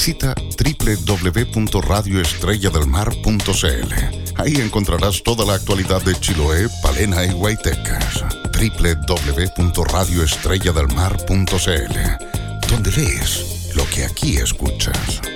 visita www.radioestrelladelmar.cl. Ahí encontrarás toda la actualidad de Chiloé, Palena y Guaytecas. www.radioestrelladelmar.cl, donde lees lo que aquí escuchas.